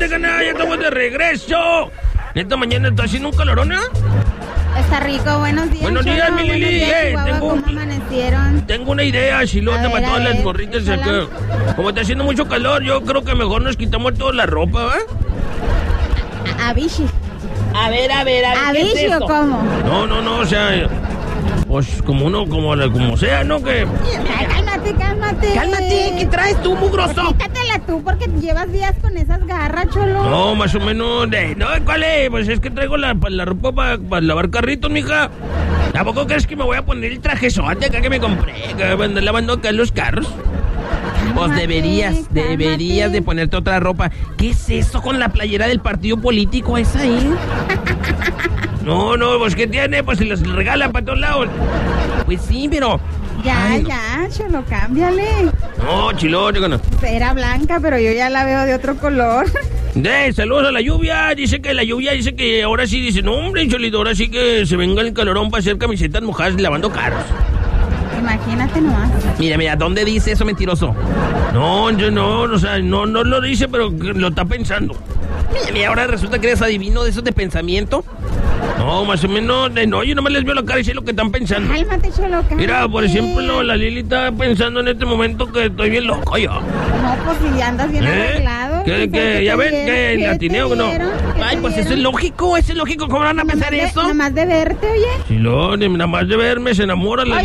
de ganar, ya estamos de regreso. Esta mañana está haciendo un calorón, ¿eh? Está rico, buenos días. Buenos días, mi Lili. ¿Cómo amanecieron? Tengo una idea, Chilota, para todas las morritas acá. Como está haciendo mucho calor, yo creo que mejor nos quitamos toda la ropa, ¿va? A Vichy. A ver, ¿A Vichy o cómo? No, o sea, pues como sea, ¿no? Que... Ay, cálmate. Cálmate, ¿qué traes tú, mugroso? Quítatela tú, porque llevas días con esas garras, cholo. No, más o menos, no, ¿cuál es? Pues es que traigo la ropa para lavar carritos, mija. ¿A poco crees que me voy a poner el trajezote acá que me compré? Que voy a andar lavando acá los carros. Pues deberías de ponerte otra ropa. ¿Qué es eso con la playera del partido político esa ahí? No, pues ¿qué tiene? Pues se los regalan para todos lados. Pues sí, pero... Ya, cholo, cámbiale. No, Chilote, no. Era blanca, pero yo ya la veo de otro color. Saludos a la lluvia. Dice que ahora sí, dice, no, hombre, Cholito, ahora sí que se venga el calorón para hacer camisetas mojadas lavando carros. Imagínate nomás. Mira, ¿dónde dice eso, mentiroso? No, yo no, o sea, no lo dice, pero lo está pensando. Mira, ahora resulta que eres adivino de esos de pensamiento. No, más o menos, no, yo nomás les veo la cara y sé lo que están pensando. Cálmate, cholo, cálmate. Mira, por ejemplo, la Lili está pensando en este momento que estoy bien loco yo. No, pues si ya andas bien arreglado. ¿Qué? ¿Ya ven que la atineo o no? Ay, pues eso es lógico, ¿cómo van a pensar eso? Nada más de verte, oye. Si nada más de verme se enamora la